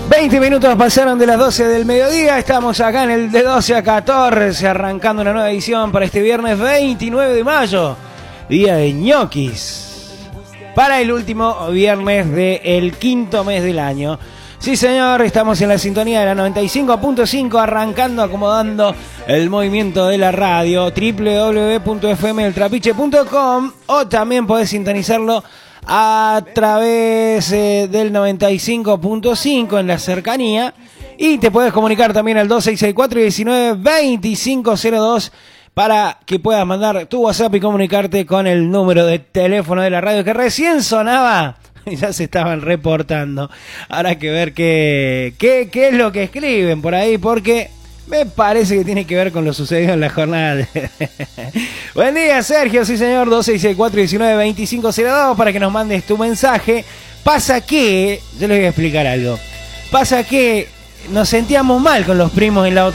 20 minutos pasaron de las 12 del mediodía, estamos acá en el de 12 a 14, arrancando una nueva edición para este viernes 29 de mayo, día de ñoquis, para el último viernes del quinto mes del año. Sí señor, estamos en la sintonía de la 95.5, arrancando, acomodando el movimiento de la radio, www.fmdeltrapiche.com, o también podés sintonizarlo a través del 95.5 en la cercanía, y te puedes comunicar también al 2664-192502 para que puedas mandar tu WhatsApp y comunicarte con el número de teléfono de la radio que recién sonaba. Ya se estaban reportando. Habrá que ver qué es lo que escriben por ahí, porque me parece que tiene que ver con lo sucedido en la jornada. Buen día, Sergio. Sí, señor. 2664-192502 para que nos mandes tu mensaje. Pasa que, yo les voy a explicar algo. Pasa que nos sentíamos mal con los primos en la otra